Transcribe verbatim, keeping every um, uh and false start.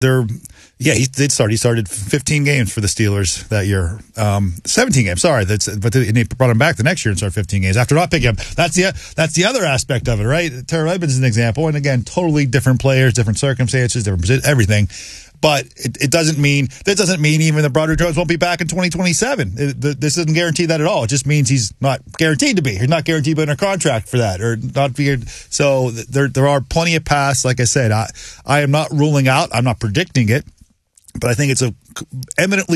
they're yeah he did start. He started fifteen games for the Steelers that year. Um, seventeen games, sorry. That's but they, and they brought him back the next year and started fifteen games after not picking him. That's the that's the other aspect of it, right? Terrell Edmunds is an example, and again, totally different players, different circumstances, different position, everything. But it, it doesn't mean that doesn't mean even that Broderick Jones won't be back in twenty twenty-seven. It, the, this doesn't guarantee that at all. It just means he's not guaranteed to be. He's not guaranteed to be in a contract for that, or not be. So there there are plenty of paths. Like I said, I I am not ruling out. I'm not predicting it, but I think it's a eminently